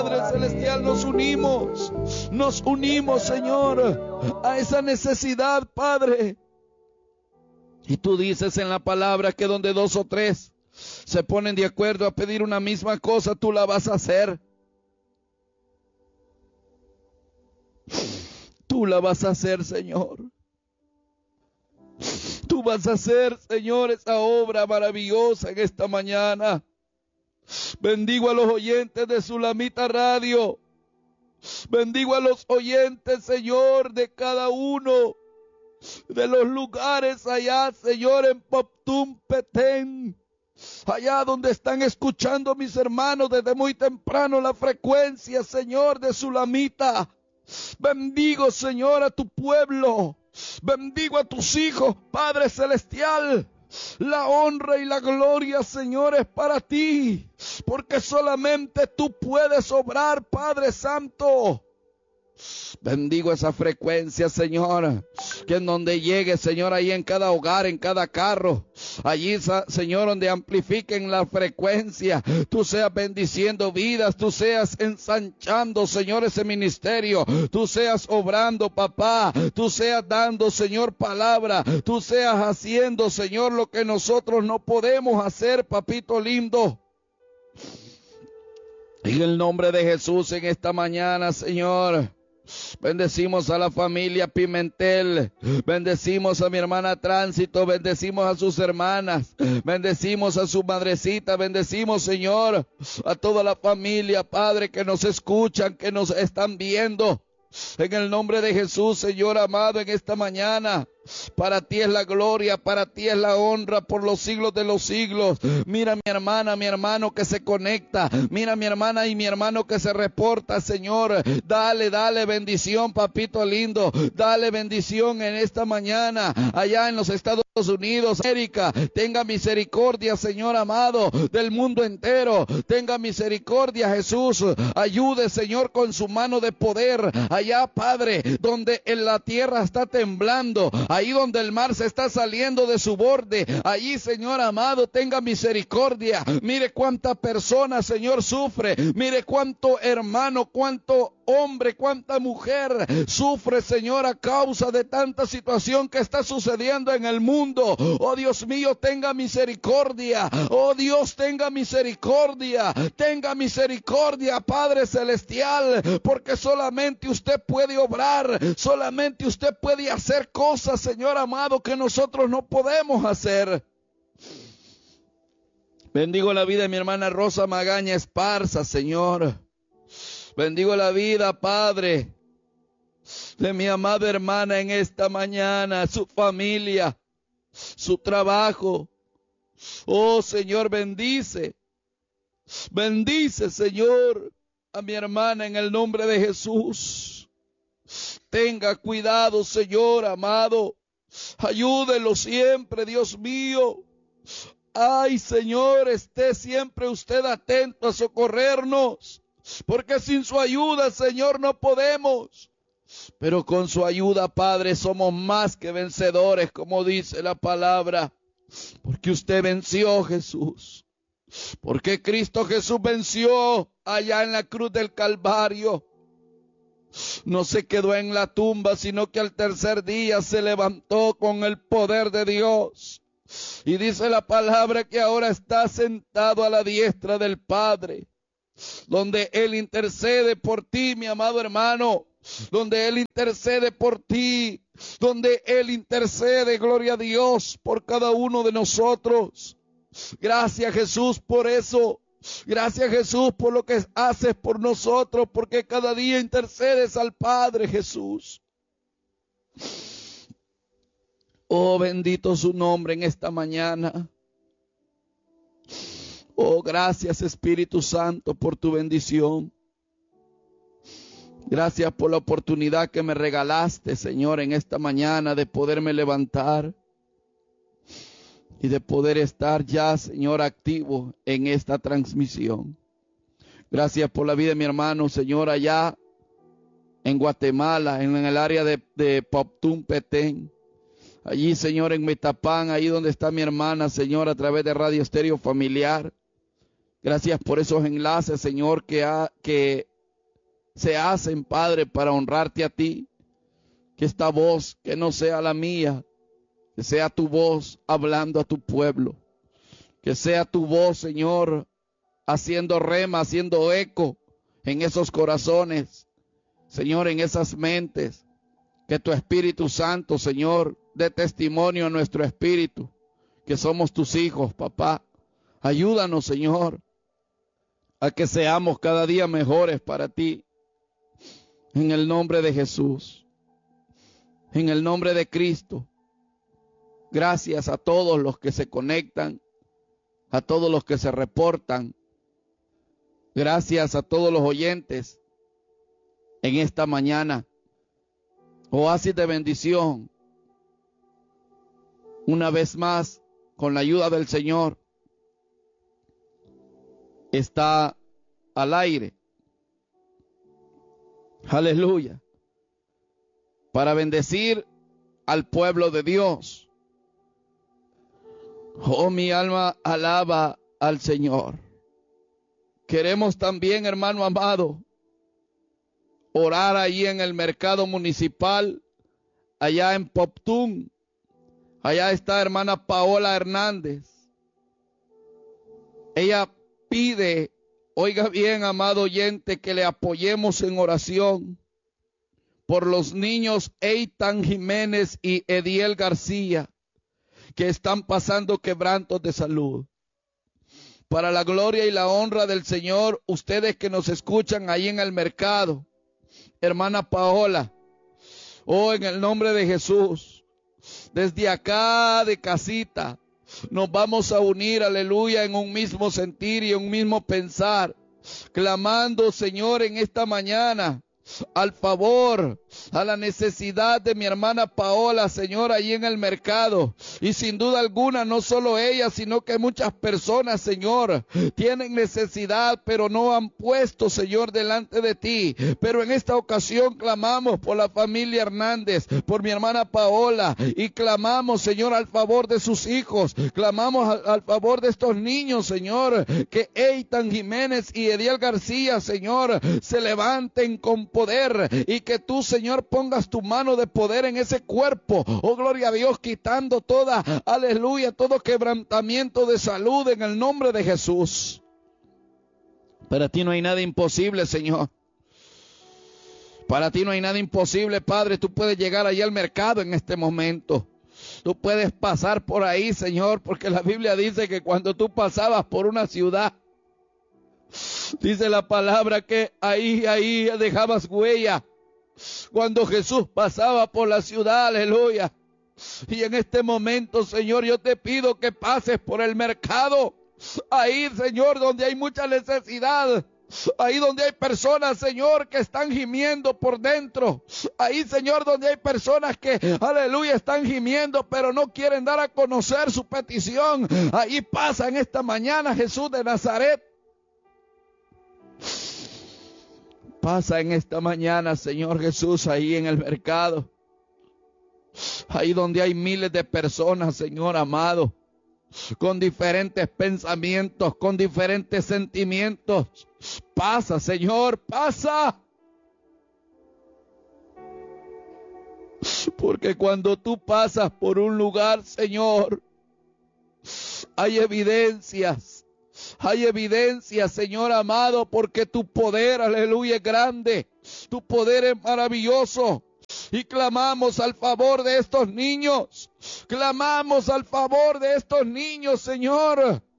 Padre Celestial, nos unimos, Señor, a esa necesidad, Padre. Y tú dices en la palabra que donde 2 o 3 se ponen de acuerdo a pedir una misma cosa, tú la vas a hacer. Tú la vas a hacer, Señor. Tú vas a hacer, Señor, esa obra maravillosa en esta mañana. Bendigo a los oyentes de Sulamita Radio. Bendigo a los oyentes, Señor, de cada uno de los lugares allá, Señor, en Poptum, Petén. Allá donde están escuchando mis hermanos desde muy temprano la frecuencia, Señor, de Sulamita. Bendigo, Señor, a tu pueblo. Bendigo a tus hijos, Padre Celestial. La honra y la gloria, Señor, es para ti, porque solamente tú puedes obrar, Padre Santo. Bendigo esa frecuencia, Señor, que en donde llegue, Señor, ahí en cada hogar, en cada carro, allí, Señor, donde amplifiquen la frecuencia, tú seas bendiciendo vidas, tú seas ensanchando, Señor, ese ministerio, tú seas obrando, papá, tú seas dando, Señor, palabra, tú seas haciendo, Señor, lo que nosotros no podemos hacer, papito lindo. En el nombre de Jesús, en esta mañana, Señor, bendecimos a la familia Pimentel, bendecimos a mi hermana Tránsito, bendecimos a sus hermanas, bendecimos a su madrecita, bendecimos, Señor, a toda la familia, Padre, que nos escuchan, que nos están viendo. En el nombre de Jesús, Señor amado, en esta mañana, para ti es la gloria, para ti es la honra por los siglos de los siglos. Mira mi hermana, mi hermano que se conecta, mira mi hermana y mi hermano que se reporta, Señor. Dale bendición, papito lindo, dale bendición en esta mañana, allá en los Estados Unidos, América. Tenga misericordia, Señor amado, del mundo entero. Tenga misericordia, Jesús. Ayude, Señor, con su mano de poder. Allá, Padre, donde en la tierra está temblando, ahí donde el mar se está saliendo de su borde, allí, Señor amado, tenga misericordia. Mire cuánta persona, Señor, sufre. Mire cuánto hermano, cuánto hombre, cuánta mujer sufre, Señor, a causa de tanta situación que está sucediendo en el mundo. Oh Dios mío, tenga misericordia. Oh Dios, tenga misericordia. Tenga misericordia, Padre Celestial, porque solamente usted puede obrar, solamente usted puede hacer cosas, Señor amado, que nosotros no podemos hacer. Bendigo la vida de mi hermana Rosa Magaña Esparza, Señor. Bendigo la vida, Padre, de mi amada hermana en esta mañana, su familia, su trabajo. Oh Señor, bendice, Señor, a mi hermana en el nombre de Jesús. Tenga cuidado, Señor amado. Ayúdelo siempre, Dios mío. Ay, Señor, esté siempre usted atento a socorrernos, porque sin su ayuda, Señor, no podemos. Pero con su ayuda, Padre, somos más que vencedores, como dice la palabra. Porque usted venció, Jesús. Porque Cristo Jesús venció allá en la cruz del Calvario. No se quedó en la tumba, sino que al tercer día se levantó con el poder de Dios. Y dice la palabra que ahora está sentado a la diestra del Padre, donde Él intercede por ti, mi amado hermano, donde Él intercede por ti, donde Él intercede, gloria a Dios, por cada uno de nosotros. Gracias, Jesús, por eso. Gracias, Jesús, por lo que haces por nosotros, porque cada día intercedes al Padre, Jesús. Oh, bendito su nombre en esta mañana. Oh, gracias, Espíritu Santo, por tu bendición. Gracias por la oportunidad que me regalaste, Señor, en esta mañana de poderme levantar y de poder estar ya, Señor, activo en esta transmisión. Gracias por la vida de mi hermano, Señor, allá en Guatemala, en el área de Poptum, Petén. Allí, Señor, en Metapán, ahí donde está mi hermana, Señor, a través de Radio Estéreo Familiar. Gracias por esos enlaces, Señor, que se hacen, Padre, para honrarte a ti. Que esta voz, que no sea la mía, que sea tu voz hablando a tu pueblo. Que sea tu voz, Señor, haciendo rema, haciendo eco en esos corazones, Señor, en esas mentes. Que tu Espíritu Santo, Señor, dé testimonio a nuestro espíritu, que somos tus hijos, papá. Ayúdanos, Señor, a que seamos cada día mejores para ti. En el nombre de Jesús, en el nombre de Cristo. Gracias a todos los que se conectan, a todos los que se reportan. Gracias a todos los oyentes en esta mañana. Oasis de bendición. Una vez más, con la ayuda del Señor, está al aire. Aleluya. Para bendecir al pueblo de Dios. Oh, mi alma alaba al Señor. Queremos también, hermano amado, orar ahí en el mercado municipal, allá en Poptún. Allá está hermana Paola Hernández. Ella pide, oiga bien, amado oyente, que le apoyemos en oración por los niños Eitan Jiménez y Ediel García, que están pasando quebrantos de salud. Para la gloria y la honra del Señor, ustedes que nos escuchan ahí en el mercado, hermana Paola, oh, en el nombre de Jesús, desde acá de casita, nos vamos a unir, aleluya, en un mismo sentir y un mismo pensar, clamando, Señor, en esta mañana, al favor, a la necesidad de mi hermana Paola, Señor, ahí en el mercado. Y sin duda alguna, no solo ella, sino que muchas personas, Señor, tienen necesidad, pero no han puesto, Señor, delante de ti. Pero en esta ocasión clamamos por la familia Hernández, por mi hermana Paola, y clamamos, Señor, al favor de sus hijos. Clamamos al favor de estos niños, Señor, que Eitan Jiménez y Ediel García, Señor, se levanten con poder, y que tú, Señor, pongas tu mano de poder en ese cuerpo, oh gloria a Dios, quitando toda, aleluya, todo quebrantamiento de salud en el nombre de Jesús. Para ti no hay nada imposible, Señor. Para ti no hay nada imposible, Padre. Tú puedes llegar allá al mercado en este momento. Tú puedes pasar por ahí, Señor, porque la Biblia dice que cuando tú pasabas por una ciudad, dice la palabra que ahí dejabas huella. Cuando Jesús pasaba por la ciudad, aleluya. Y en este momento, Señor, yo te pido que pases por el mercado. Ahí, Señor, donde hay mucha necesidad. Ahí donde hay personas, Señor, que están gimiendo por dentro. Ahí, Señor, donde hay personas que, aleluya, están gimiendo, pero no quieren dar a conocer su petición. Ahí pasa en esta mañana Jesús de Nazaret. Pasa en esta mañana, Señor Jesús, ahí en el mercado. Ahí donde hay miles de personas, Señor amado, con diferentes pensamientos, con diferentes sentimientos. Pasa, Señor, pasa. Porque cuando tú pasas por un lugar, Señor, hay evidencias. Hay evidencia, Señor amado, porque tu poder, aleluya, es grande. Tu poder es maravilloso. Y clamamos al favor de estos niños. Clamamos al favor de estos niños, Señor.